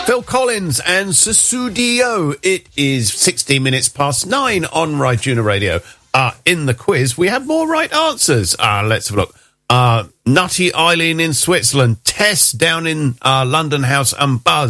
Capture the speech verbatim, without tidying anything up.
Phil Collins and Susudio. It is sixteen minutes past nine on Ryduna Radio. Uh, in the quiz, we have more right answers. Uh, let's have a look. Uh, Nutty Eileen in Switzerland. Tess down in uh, London House and Buzz